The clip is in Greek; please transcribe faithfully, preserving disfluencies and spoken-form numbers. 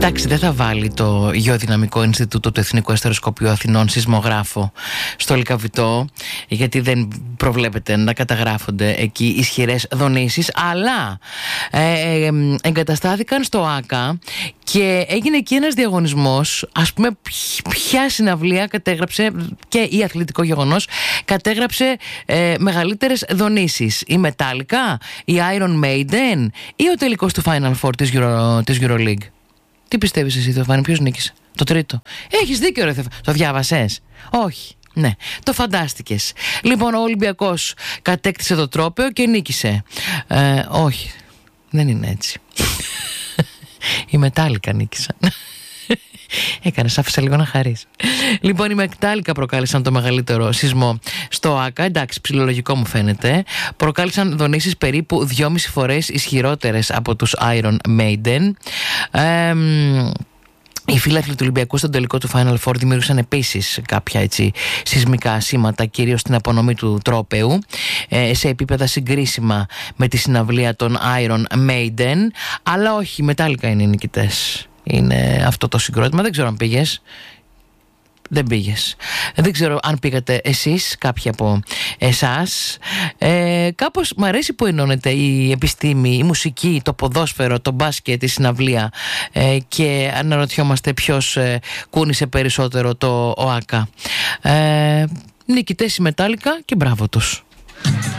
Εντάξει, δεν θα βάλει το Γεωδυναμικό Ινστιτούτο του Εθνικού Αστεροσκοπείου Αθηνών σεισμογράφο στο Λυκαβητό, γιατί δεν προβλέπεται να καταγράφονται εκεί ισχυρές δονήσεις, αλλά ε, ε, εγκαταστάθηκαν στο ΆΚΑ και έγινε εκεί ένας διαγωνισμός. Ας πούμε, ποια συναυλία κατέγραψε, και η Αθλητικό Γεγονός κατέγραψε ε, μεγαλύτερες δονήσεις, η Metallica, η Iron Maiden ή ο τελικός του Final Four της, Euro, της EuroLeague? Τι πιστεύεις εσύ, Θεοφάνη, ποιος νίκησε? Το τρίτο. Έχεις δίκιο, ρε Θεοφάνη. Το διάβασες? Όχι. Ναι, το φαντάστηκες. Λοιπόν, ο Ολυμπιακός κατέκτησε το τρόπαιο και νίκησε. Ε, όχι, δεν είναι έτσι. Η Metallica νίκησαν. Έκανες, άφησα λίγο να χαρείς. Λοιπόν, οι Metallica προκάλεσαν το μεγαλύτερο σεισμό στο ΆΚΑ. Εντάξει, ψιλολογικό μου φαίνεται. Προκάλεσαν δονήσεις περίπου δυόμιση φορές ισχυρότερες από τους Iron Maiden. Ε, Οι φίλαθλοι του Ολυμπιακού στον τελικό του Final Four δημιούργησαν επίσης κάποια έτσι σεισμικά σήματα, κυρίως στην απονομή του τρόπαιου, ε, σε επίπεδα συγκρίσιμα με τη συναυλία των Iron Maiden. Αλλά όχι, οι Metallica είναι οι νικητές. Είναι αυτό το συγκρότημα. Δεν ξέρω αν πήγες. Δεν πήγες. Δεν ξέρω αν πήγατε εσείς, κάποιοι από εσάς. Ε, κάπως μου αρέσει που ενώνεται η επιστήμη, η μουσική, το ποδόσφαιρο, το μπάσκετ, η συναυλία, ε, και αναρωτιόμαστε ποιος ε, κούνησε περισσότερο το ΟΑΚΑ. Ε, νικητές η Metallica και μπράβο τους.